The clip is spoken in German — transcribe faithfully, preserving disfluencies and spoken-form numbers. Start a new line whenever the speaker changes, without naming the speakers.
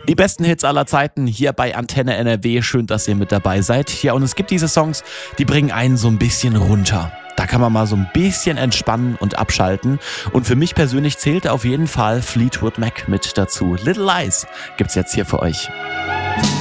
Die besten Hits aller Zeiten hier bei Antenne N R W. Schön, dass ihr mit dabei seid. Ja, und es gibt diese Songs, die bringen einen so ein bisschen runter. Da kann man mal so ein bisschen entspannen und abschalten. Und für mich persönlich zählt auf jeden Fall Fleetwood Mac mit dazu. Little Lies gibt's jetzt hier für euch.